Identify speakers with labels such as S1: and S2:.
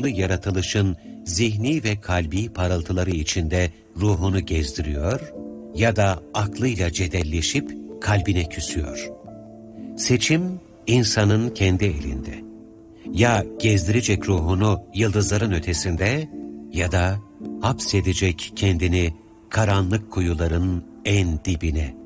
S1: anlamlı yaratılışın zihni ve kalbi parıltıları içinde ruhunu gezdiriyor ya da aklıyla cedelleşip kalbine küsüyor. Seçim insanın kendi elinde. Ya gezdirecek ruhunu yıldızların ötesinde ya da hapsedecek kendini karanlık kuyuların en dibine.